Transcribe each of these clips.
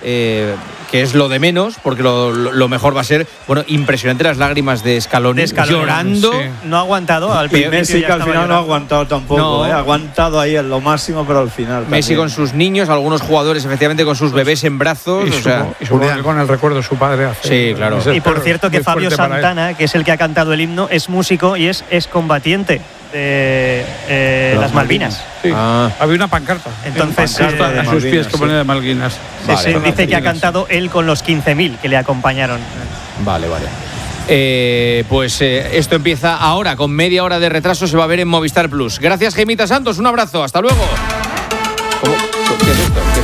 que es lo de menos, porque lo mejor va a ser, bueno, impresionante las lágrimas de Scaloni llorando. Sí. No ha aguantado al principio. Messi que al final no ha aguantado tampoco, ha aguantado ahí en lo máximo, pero al final Messi también. Con sus niños, algunos jugadores efectivamente con sus bebés en brazos. Y supongo que con el recuerdo de su padre. Sí, claro. Y por cierto que Fabio Santana, que es el que ha cantado el himno, es músico y es combatiente de las Malvinas. Sí. Había una pancarta. Entonces, a sus pies que ponía de Malvinas. Sí, dice que ha cantado él con los 15.000 que le acompañaron. Vale. Pues esto empieza ahora, con media hora de retraso, se va a ver en Movistar Plus. Gracias, Gemita Santos, un abrazo, hasta luego. ¿Qué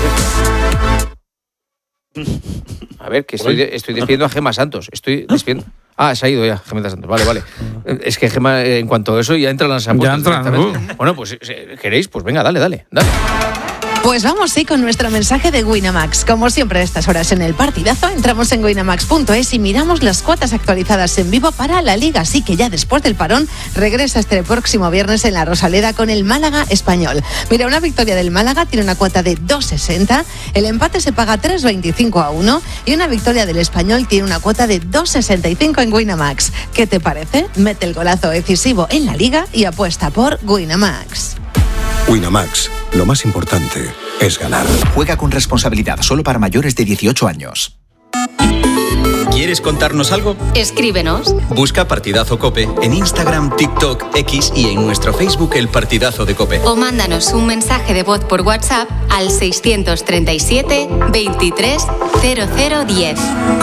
es esto? A ver, que estoy despidiendo a Gema Santos. Estoy despidiendo. Se ha ido ya, Gemita Santos. Vale. Es que Gema, en cuanto a eso, ya entran las apuestas. Ya entran. Bueno, pues ¿queréis? Pues venga, dale. Pues vamos, sí, con nuestro mensaje de Winamax. Como siempre a estas horas en el partidazo, entramos en winamax.es y miramos las cuotas actualizadas en vivo para la Liga. Así que ya después del parón, regresa este próximo viernes en la Rosaleda con el Málaga Español. Mira, una victoria del Málaga tiene una cuota de 2,60, el empate se paga 3,25-1 y una victoria del Español tiene una cuota de 2,65 en Winamax. ¿Qué te parece? Mete el golazo decisivo en la Liga y apuesta por Winamax. Winamax, lo más importante es ganar. Juega con responsabilidad, solo para mayores de 18 años. ¿Quieres contarnos algo? Escríbenos. Busca Partidazo COPE en Instagram, TikTok, X y en nuestro Facebook El Partidazo de COPE. O mándanos un mensaje de voz por WhatsApp al 637 23 0010.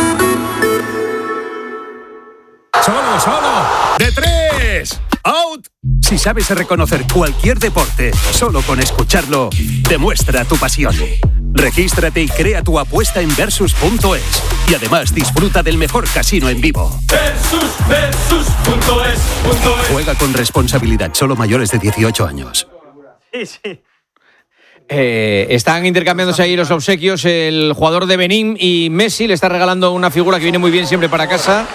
¡Solo! ¡De tres! ¡Out! Si sabes reconocer cualquier deporte solo con escucharlo, demuestra tu pasión. Regístrate y crea tu apuesta en Versus.es. Y además disfruta del mejor casino en vivo. Versus.es. Juega con responsabilidad, solo mayores de 18 años. Sí. Están intercambiándose ahí los obsequios. El jugador de Benín y Messi le está regalando una figura que viene muy bien siempre para casa.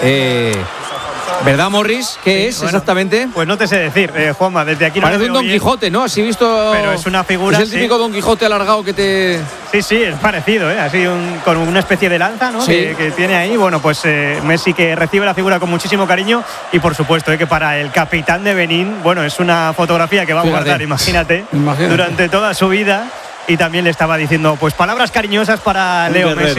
¿Verdad, Morris? ¿Qué es exactamente? Pues no te sé decir, Juanma, desde aquí no parece un Don Quijote, ¿no? Así visto. Pero es una figura. Es el típico Don Quijote alargado que te. Sí, es parecido, así con una especie de lanza, ¿no? Sí. Que tiene ahí. Bueno, pues Messi que recibe la figura con muchísimo cariño y por supuesto que para el capitán de Benín, bueno, es una fotografía que va a guardar, imagínate, durante toda su vida. Y también le estaba diciendo, pues palabras cariñosas para Leo Messi.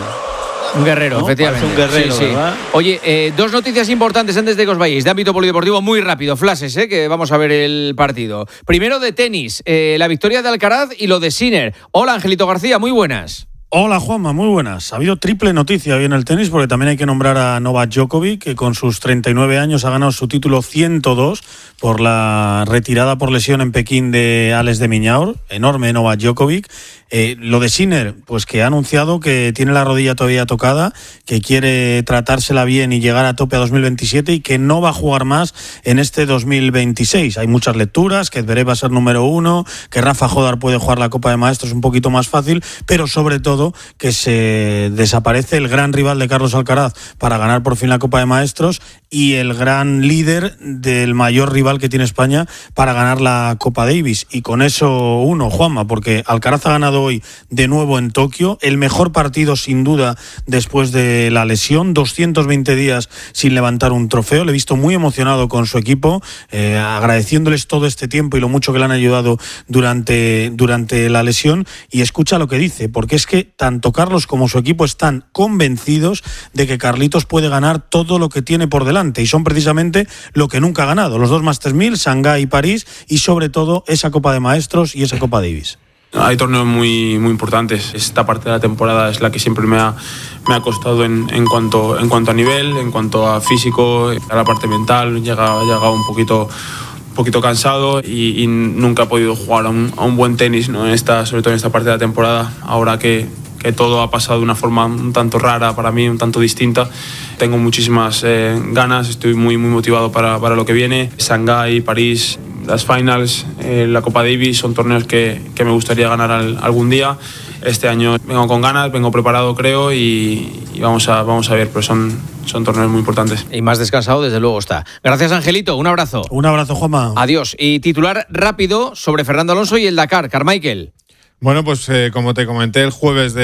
Un guerrero, ¿no? Efectivamente. Un guerrero, sí. ¿Verdad? Oye, dos noticias importantes antes de que os vayáis, de ámbito polideportivo, muy rápido, flashes, que vamos a ver el partido. Primero de tenis, la victoria de Alcaraz y lo de Sinner. Hola, Angelito García, muy buenas. Hola Juanma, muy buenas. Ha habido triple noticia hoy en el tenis porque también hay que nombrar a Novak Djokovic, que con sus 39 años ha ganado su título 102 por la retirada por lesión en Pekín de Alex de Minaur. Enorme Novak Djokovic. Lo de Sinner, pues que ha anunciado que tiene la rodilla todavía tocada, que quiere tratársela bien y llegar a tope a 2027 y que no va a jugar más en este 2026. Hay muchas lecturas, que Zverev va a ser número 1, que Rafa Jodar puede jugar la Copa de Maestros un poquito más fácil, pero sobre todo que se desaparece el gran rival de Carlos Alcaraz para ganar por fin la Copa de Maestros y el gran líder del mayor rival que tiene España para ganar la Copa Davis. Y con eso Juanma, porque Alcaraz ha ganado hoy de nuevo en Tokio, el mejor partido sin duda después de la lesión, 220 días sin levantar un trofeo. Le he visto muy emocionado con su equipo, agradeciéndoles todo este tiempo y lo mucho que le han ayudado durante la lesión. Y escucha lo que dice, porque es que tanto Carlos como su equipo están convencidos de que Carlitos puede ganar todo lo que tiene por delante y son precisamente lo que nunca ha ganado, los dos Masters 1000, Shanghái y París, y sobre todo esa Copa de Maestros y esa Copa Davis. Hay torneos muy importantes. Esta parte de la temporada es la que siempre me ha costado en cuanto a nivel, en cuanto a físico, a la parte mental. Llegaba un poquito cansado y nunca he podido jugar a un buen tenis, ¿no? Sobre todo en esta parte de la temporada. Ahora que todo ha pasado de una forma un tanto rara para mí, un tanto distinta, tengo muchísimas ganas, estoy muy motivado para lo que viene. Shanghái, París, las finals, la Copa Davis son torneos que me gustaría ganar algún día. Este año vengo con ganas, vengo preparado creo y vamos a ver, pero son torneos muy importantes. Y más descansado desde luego está. Gracias Angelito, un abrazo. Un abrazo Juanma. Adiós. Y titular rápido sobre Fernando Alonso y el Dakar, Carmichael. Bueno, pues como te comenté el jueves